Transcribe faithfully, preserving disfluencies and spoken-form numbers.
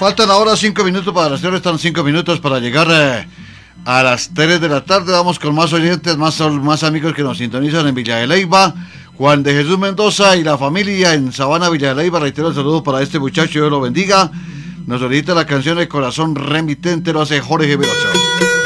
Faltan ahora cinco minutos para las tres, están cinco minutos para llegar eh, a las tres de la tarde. Vamos con más oyentes, más, más amigos que nos sintonizan en Villa de Leyva. Juan de Jesús Mendoza y la familia en Sabana, Villa de Leyva. Reitero el saludo para este muchacho, Dios lo bendiga. Nos solicita la canción El Corazón Remitente, lo hace Jorge Veloso.